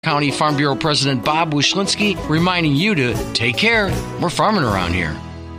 County Farm Bureau President Bob Wyszynski reminding you to take care. We're farming around here.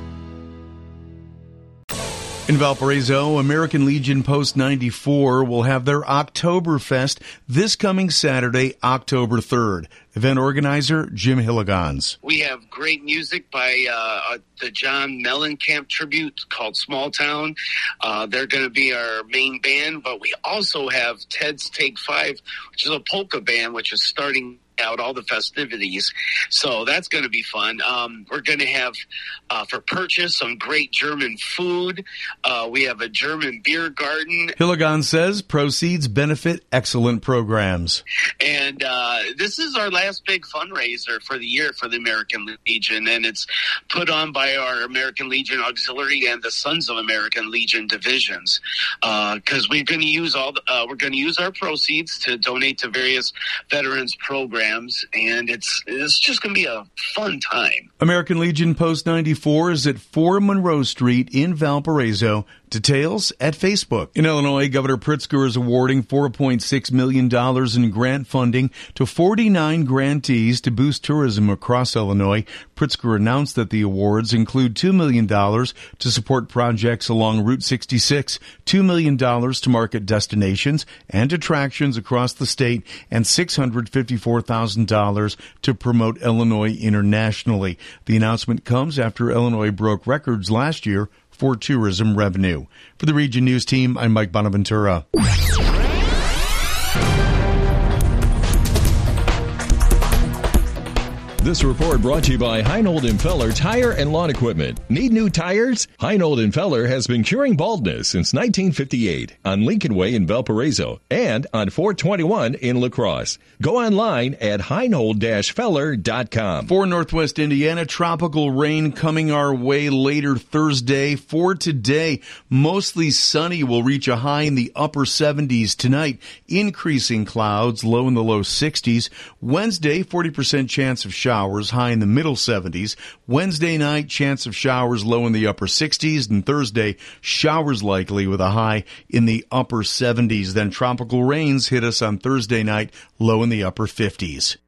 In Valparaiso, American Legion Post 94 will have their Oktoberfest this coming Saturday, October 3rd. Event organizer, Jim Hilligans. We have great music by the John Mellencamp tribute called Small Town. They're going to be our main band, but we also have Ted's Take 5, which is a polka band, which is starting out all the festivities. So that's going to be fun. We're going to have, for purchase, some great German food. We have a German beer garden. Hilligan says proceeds benefit excellent programs. And this is our last big fundraiser for the year for the American Legion, and it's put on by our American Legion Auxiliary and the Sons of American Legion divisions. Because we're going to use our proceeds to donate to various veterans programs. And it's just going to be a fun time. American Legion Post 94 is at 4 Monroe Street in Valparaiso. Details at Facebook. In Illinois, Governor Pritzker is awarding $4.6 million in grant funding to 49 grantees to boost tourism across Illinois. Pritzker announced that the awards include $2 million to support projects along Route 66, $2 million to market destinations and attractions across the state, and $654,000 to promote Illinois internationally. The announcement comes after Illinois broke records last year for tourism revenue. For the Region News Team, I'm Mike Bonaventura. This report brought to you by Heinold & Feller Tire and Lawn Equipment. Need new tires? Heinold & Feller has been curing baldness since 1958 on Lincoln Way in Valparaiso and on 421 in La Crosse. Go online at heinold-feller.com. For Northwest Indiana, tropical rain coming our way later Thursday. For today, mostly sunny. Will reach a high in the upper 70s tonight. Increasing clouds, low in the low 60s. Wednesday, 40% chance of showers, high in the middle 70s. Wednesday night, chance of showers, low in the upper 60s. And Thursday, showers likely with a high in the upper 70s. Then tropical rains hit us on Thursday night, low in the upper 50s.